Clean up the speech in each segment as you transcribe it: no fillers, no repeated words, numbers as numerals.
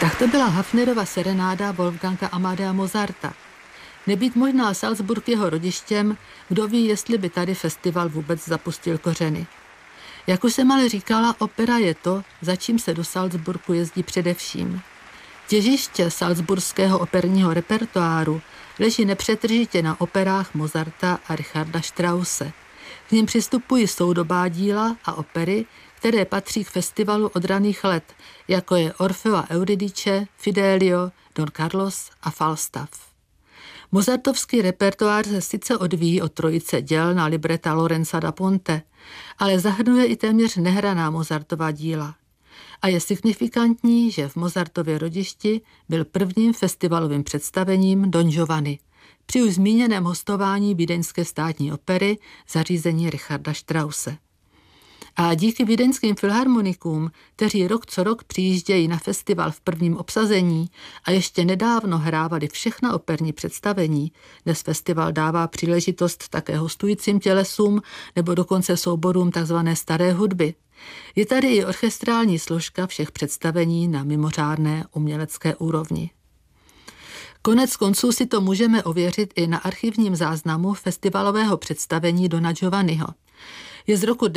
Tak to byla Hafnerova serenáda Wolfganga Amadea Mozarta. Nebýt možná Salzburg jeho rodištěm, kdo ví, jestli by tady festival vůbec zapustil kořeny. Jak už jsem ale říkala, opera je to, za čím se do Salzburgu jezdí především. Těžiště salzburského operního repertoáru leží nepřetržitě na operách Mozarta a Richarda Strausse. K nim přistupují soudobá díla a opery, které patří k festivalu od raných let, jako je Orfeo a Euridice, Fidelio, Don Carlos a Falstaff. Mozartovský repertoár se sice odvíjí od trojice děl na libreta Lorenza da Ponte, ale zahrnuje i téměř nehraná Mozartova díla. A je signifikantní, že v Mozartově rodišti byl prvním festivalovým představením Don Giovanni, při už zmíněném hostování Vídeňské státní opery zařízení Richarda Strausse. A díky vídeňským filharmonikům, kteří rok co rok přijíždějí na festival v prvním obsazení a ještě nedávno hrávali všechna operní představení, dnes festival dává příležitost také hostujícím tělesům nebo dokonce souborům tzv. Staré hudby. Je tady i orchestrální složka všech představení na mimořádné umělecké úrovni. Konec konců si to můžeme ověřit i na archivním záznamu festivalového představení Dona Giovanniho. Je z roku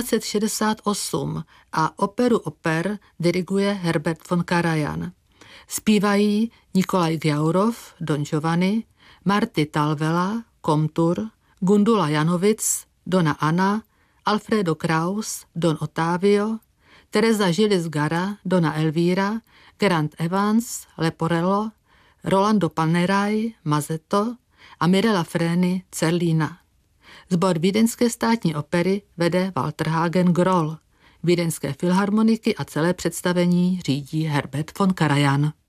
1968 a operu oper diriguje Herbert von Karajan. Zpívají Nikolaj Gjaurov, Don Giovanni, Marty Talvela, Komtur, Gundula Janovic, Dona Anna, Alfredo Kraus, Don Ottavio, Teresa Gilles Gara, Dona Elvira, Geraint Evans, Leporello, Rolando Panerai, Mazzetto a Mirella Freni, Zerlina. Sbor Vídeňské státní opery vede Walter Hagen Groll. Vídeňské filharmoniky a celé představení řídí Herbert von Karajan.